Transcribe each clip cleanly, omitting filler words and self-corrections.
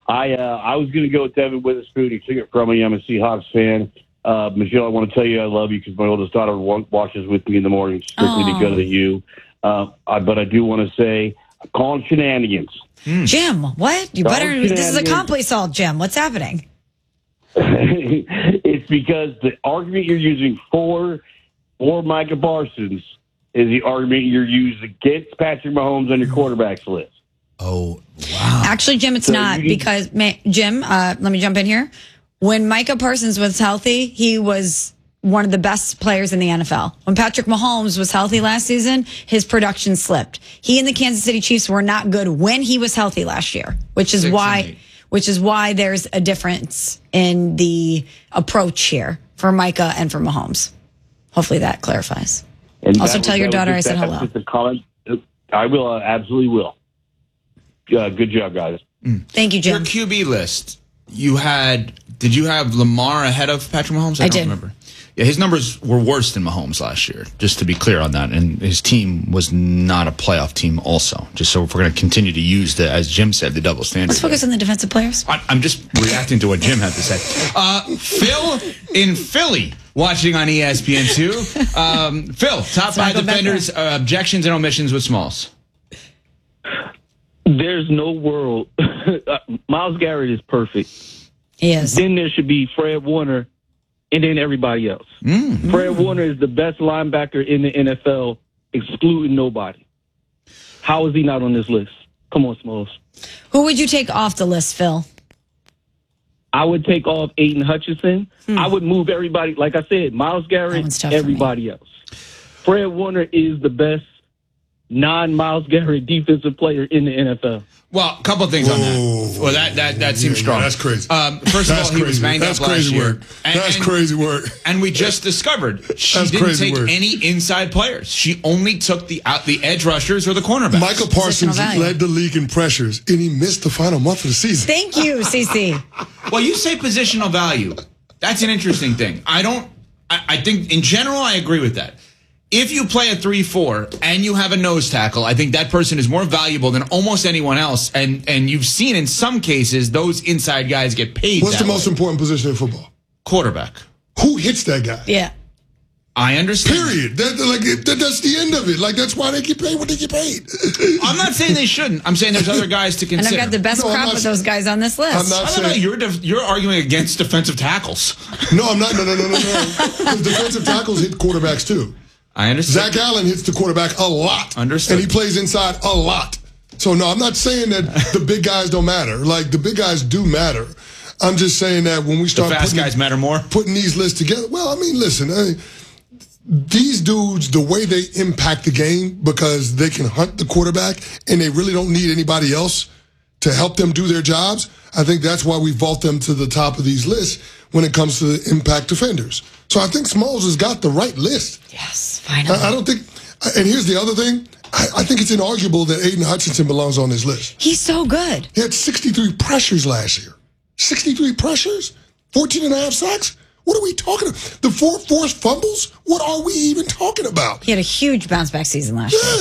I was going to go with Devin Witherspoon. He took it from me. I'm a Seahawks fan. Michelle, I want to tell you I love you because my oldest daughter watches with me in the morning strictly because of you. But I do want to say, I'm calling shenanigans. Jim, what? You better. This is a complete assault, Jim. What's happening? It's because the argument you're using for Micah Parsons is the argument you're using against Patrick Mahomes on your quarterbacks list. Oh, wow. Actually, Jim, it's not because, Jim, let me jump in here. When Micah Parsons was healthy, he was one of the best players in the NFL. When Patrick Mahomes was healthy last season, his production slipped. He and the Kansas City Chiefs were not good when he was healthy last year, which is why there's a difference in the approach here for Micah and for Mahomes. Hopefully that clarifies. And also tell your daughter I said hello. I will, absolutely will. Good job, guys. Thank you, Jim. Your QB list, did you have Lamar ahead of Patrick Mahomes? I don't remember. Yeah, his numbers were worse than Mahomes last year, just to be clear on that. And his team was not a playoff team also. Just so if we're going to continue to use as Jim said, the double standard. Let's focus on the defensive players. I'm just reacting to what Jim had to say. Phil in Philly, watching on ESPN2. Phil, top 5 defenders, objections and omissions with Smalls. There's no world. Myles Garrett is perfect. Yes. Then there should be Fred Warner, and then everybody else. Fred Warner is the best linebacker in the NFL, excluding nobody. How is he not on this list? Come on, Smalls. Who would you take off the list, Phil? I would take off Aiden Hutchinson. I would move everybody. Like I said, Myles Garrett, everybody else. Fred Warner is the best non-Myles Garrett defensive player in the NFL. Well, a couple of things on that. Well, that seems strong. That's crazy. First of all, he was banged up last year. That's crazy work. And we just discovered she didn't take any inside players. She only took the edge rushers or the cornerbacks. Michael Parsons led the league in pressures, and he missed the final month of the season. Thank you, CC. Well, you say positional value. That's an interesting thing. I think in general I agree with that. If you play a 3-4 and you have a nose tackle, I think that person is more valuable than almost anyone else. And you've seen in some cases those inside guys get paid. What's the most important position in football? Quarterback. Who hits that guy? Yeah. I understand. Period. That's the end of it. That's why they get paid what they get paid. I'm not saying they shouldn't. I'm saying there's other guys to consider. And I've got the best crop of those guys on this list. I'm not saying you're arguing against defensive tackles. No, I'm not. No. Because defensive tackles hit quarterbacks too. I understand. Zach Allen hits the quarterback a lot. Understood. And he plays inside a lot. So, no, I'm not saying that the big guys don't matter. The big guys do matter. I'm just saying that when we start guys matter more? Putting these lists together. Well, listen, these dudes, the way they impact the game because they can hunt the quarterback and they really don't need anybody else to help them do their jobs, I think that's why we vault them to the top of these lists when it comes to the impact defenders. So I think Smalls has got the right list. Yes, finally. I don't think, and here's the other thing, I think it's inarguable that Aiden Hutchinson belongs on this list. He's so good. He had 63 pressures last year. 63 pressures? 14 and a half sacks? What are we talking about? The 4 forced fumbles? What are we even talking about? He had a huge bounce back season last year.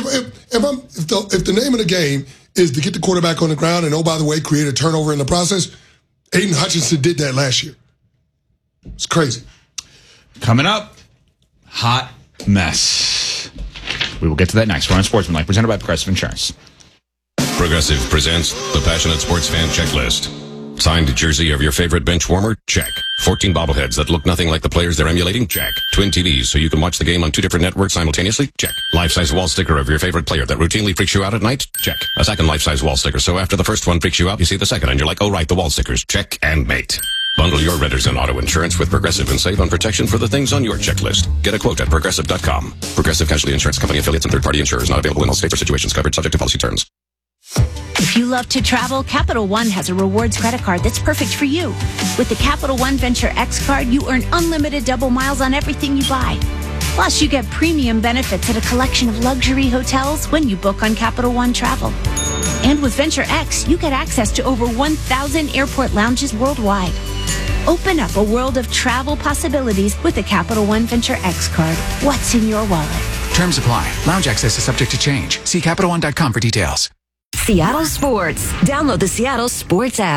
If the name of the game is to get the quarterback on the ground and, oh, by the way, create a turnover in the process, Aiden Hutchinson did that last year. It's crazy. Coming up, hot mess. We will get to that next. We're on Sportsmanlike, presented by Progressive Insurance. Progressive presents the Passionate Sports Fan Checklist. Signed jersey of your favorite bench warmer? Check. 14 bobbleheads that look nothing like the players they're emulating? Check. Twin TVs so you can watch the game on 2 different networks simultaneously? Check. Life-size wall sticker of your favorite player that routinely freaks you out at night? Check. A second life-size wall sticker so after the first one freaks you out, you see the second and you're like, oh right, the wall stickers. Check and mate. Bundle your renters and auto insurance with Progressive and save on protection for the things on your checklist. Get a quote at Progressive.com. Progressive Casualty Insurance Company affiliates and third-party insurers not available in all states or situations covered subject to policy terms. If you love to travel, Capital One has a rewards credit card that's perfect for you. With the Capital One Venture X card, you earn unlimited double miles on everything you buy. Plus, you get premium benefits at a collection of luxury hotels when you book on Capital One Travel. And with Venture X, you get access to over 1,000 airport lounges worldwide. Open up a world of travel possibilities with the Capital One Venture X card. What's in your wallet? Terms apply. Lounge access is subject to change. See CapitalOne.com for details. Seattle Sports. Download the Seattle Sports app.